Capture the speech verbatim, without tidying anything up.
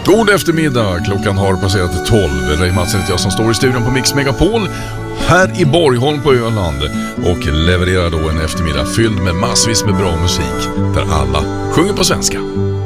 God eftermiddag, klockan har passerat tolv. Ray Matsen heter jag som står i studion på Mix Megapol här i Borgholm på Öland och levererar då en eftermiddag fylld med massvis med bra musik där alla sjunger på svenska.